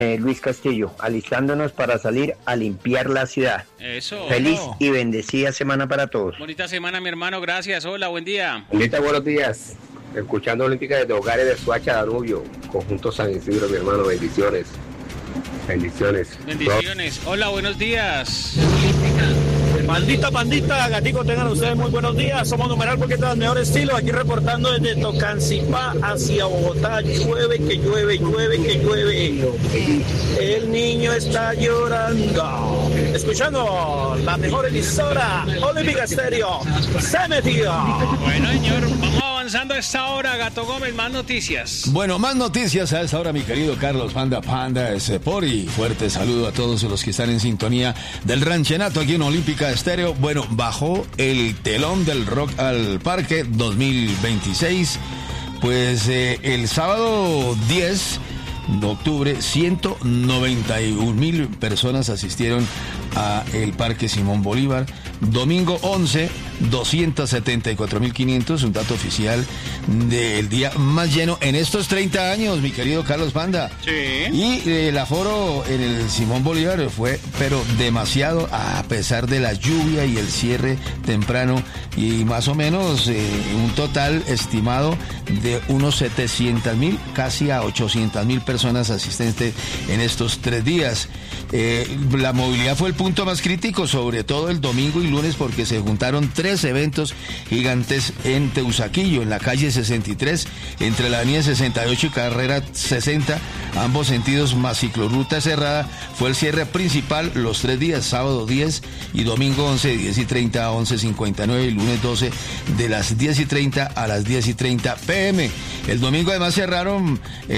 Luis Castillo, alistándonos para salir a limpiar la ciudad. Eso. Feliz y bendecida semana para todos. Bonita semana, mi hermano, gracias. Hola, buen día. Olita, buenos días. Escuchando Olímpica desde Hogares de Suacha, Danubio, Conjunto San Isidro, mi hermano, bendiciones. Bendiciones. Bendiciones. Hola, buenos días. Bandita, gatico, tengan ustedes muy buenos días. Somos numeral porque está el mejor estilo. Aquí reportando desde Tocancipá hacia Bogotá. Llueve, que llueve. El niño está llorando. Escuchando la mejor emisora, Olímpica Estéreo. Se metió. Bueno, señor, vamos avanzando a esta hora. Gato Gómez, más noticias. Bueno, más noticias a esta hora, mi querido Carlos Panda Sepori. Fuerte saludo a todos los que están en sintonía del Ranchenato aquí en Olímpica Estéreo. Bueno, bajó el telón del Rock al Parque 2026. Pues el sábado 10 de octubre, 191,000 personas asistieron a el Parque Simón Bolívar. Domingo 11, 274,500, un dato oficial del día más lleno en estos 30 años, mi querido Carlos Panda. Sí. Y el aforo en el Simón Bolívar fue, pero demasiado, a pesar de la lluvia y el cierre temprano, y más o menos un total estimado de unos 700,000, casi a 800,000 personas asistentes en estos 3 días. La movilidad fue el punto más crítico, sobre todo el domingo y lunes, porque se juntaron 3 eventos gigantes en Teusaquillo, en la calle 63, entre la avenida 68 y carrera 60, ambos sentidos, más ciclorruta cerrada. Fue el cierre principal los 3 días, sábado 10 y domingo 11, de 10:30 a 11:59, y lunes 12, de las 10:30 a las 10:30 p.m. El domingo además cerraron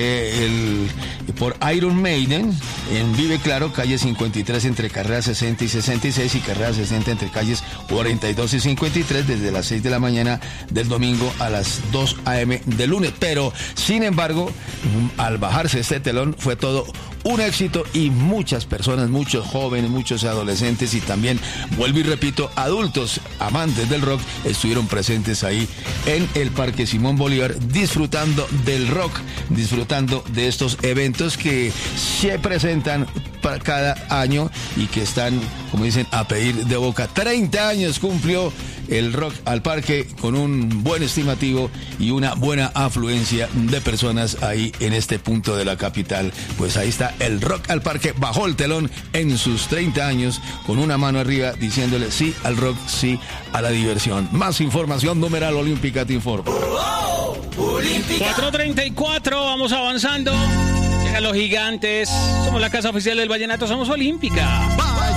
por Iron Maiden en Vive Claro, calle 53 entre carrera 60 y 66, y carrera 60 entre calles 42 y 53, desde las 6 de la mañana del domingo a las 2 a.m. del lunes. Pero, sin embargo, al bajarse este telón fue todo un éxito, y muchas personas, muchos jóvenes, muchos adolescentes y también, vuelvo y repito, adultos amantes del rock estuvieron presentes ahí en el Parque Simón Bolívar, disfrutando del rock, disfrutando de estos eventos que se presentan para cada año y que están, como dicen, a pedir de boca. 30 años cumplió el Rock al Parque, con un buen estimativo y una buena afluencia de personas ahí en este punto de la capital. Pues ahí está el Rock al Parque, bajó el telón en sus 30 años con una mano arriba diciéndole sí al rock, sí a la diversión. Más información, numeral Olímpica te informa. 4:34, vamos avanzando. Llegan los gigantes. Somos la casa oficial del vallenato, somos Olímpica.